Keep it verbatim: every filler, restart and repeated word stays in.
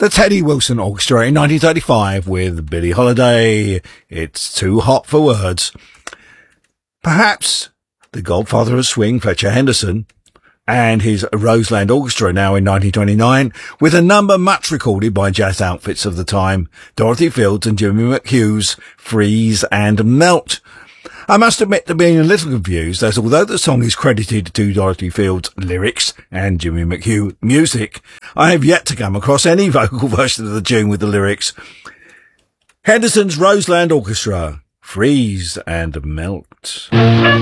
The Teddy Wilson Orchestra in nineteen thirty-five with Billie Holiday. It's Too Hot for Words. Perhaps the godfather of swing, Fletcher Henderson, and his Roseland Orchestra now in nineteen twenty-nine, with a number much recorded by jazz outfits of the time, Dorothy Fields and Jimmy McHugh's Freeze and Melt. I must admit to being a little confused, as although the song is credited to Dorothy Fields' lyrics and Jimmy McHugh music, I have yet to come across any vocal version of the tune with the lyrics. Henderson's Roseland Orchestra, Freeze and Melt.